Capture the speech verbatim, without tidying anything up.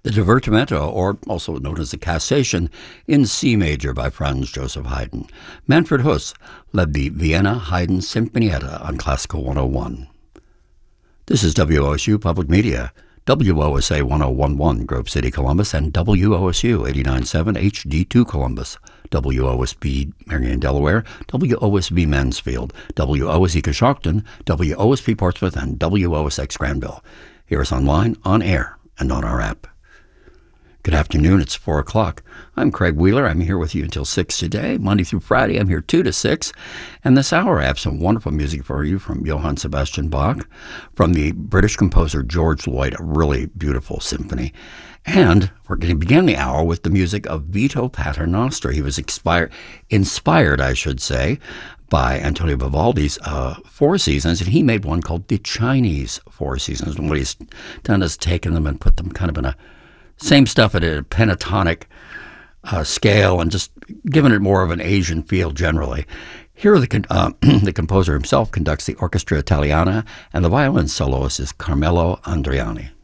The Divertimento, or also known as the Cassation, in C major by Franz Joseph Haydn. Manfred Huss led the Vienna Haydn Sinfonietta on Classical one oh one. This is W O S U Public Media, W O S A ten eleven Grove City, Columbus, and W O S U eighty-nine point seven H D two Columbus, W O S B Marion, Delaware, W O S B Mansfield, W O S E Coshocton, W O S P Portsmouth, and W O S X Granville. Hear us online, on air, and on our app. Good afternoon, it's four o'clock. I'm Craig Wheeler. I'm here with you until six today. Monday through Friday, I'm here two to six. And this hour, I have some wonderful music for you from Johann Sebastian Bach, from the British composer George Lloyd, a really beautiful symphony. And we're going to begin the hour with the music of Vito Paternoster. He was expired, inspired, I should say, by Antonio Vivaldi's uh, Four Seasons, and he made one called the Chinese Four Seasons. And what he's done is taken them and put them kind of in a same stuff at a pentatonic uh, scale and just given it more of an Asian feel generally. Here, the, uh, the composer himself conducts the Orchestra Italiana, and the violin soloist is Carmelo Andriani.